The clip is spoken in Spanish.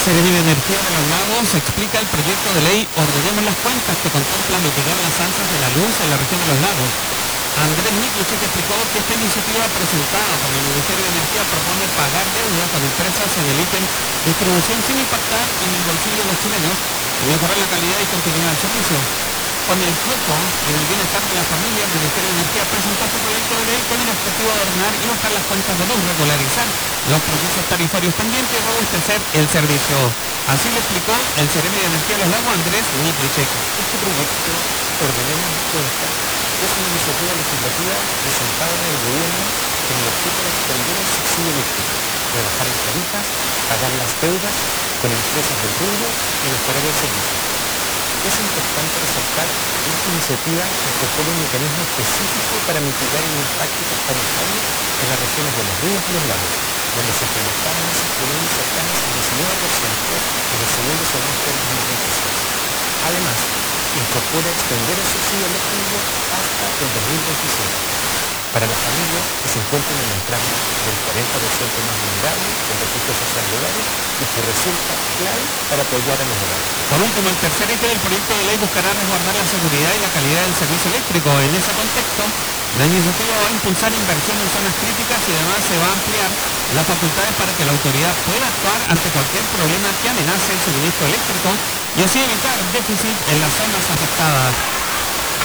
Seremi de Energía de los Lagos explica el proyecto de ley Ordenemos las Cuentas que contempla mitigar las alzas de la luz en la región de los lagos. Andrés Mikluchek explicó que esta iniciativa presentada por el Ministerio de Energía propone pagar deuda con empresas en el ítem distribución sin impactar en el bolsillo de los chilenos y mejorar la calidad y continuidad del servicio. Con el foco en el bienestar de la familia, el Ministerio de Energía presentó este proyecto de ley con el objetivo de ordenar y bajar las cuentas de luz, regularizar los procesos tarifarios pendientes y robustecer el servicio. Así lo explicó el Seremi de Energía de los Lagos, Andrés Mikluchek. Este proyecto, Ordenemos las Cuentas, es una iniciativa legislativa presentada en el gobierno con el objeto de extender el subsidio eléctrico, rebajar las tarifas, pagar las deudas con empresas del rubro y mejorar el servicio. Es importante resaltar que esta iniciativa incorpora un mecanismo específico para mitigar el impacto tarifario en las regiones de los ríos y los lagos, donde se proyectaban meses promedios cercanos al 19% en el segundo semestre del 2026. Además, incorpora extender el subsidio eléctrico hasta el 2027 para las familias que se encuentran en el tramo del 40% más vulnerable del registro social de hogares y que resulta clave para apoyar a los hogares. Por último, el tercer eje del proyecto de ley buscará resguardar la seguridad y la calidad del servicio eléctrico. En ese contexto, la iniciativa va a impulsar inversión en zonas críticas y además se va a ampliar las facultades para que la autoridad pueda actuar ante cualquier problema que amenace el suministro eléctrico y así evitar déficit en las zonas afectadas.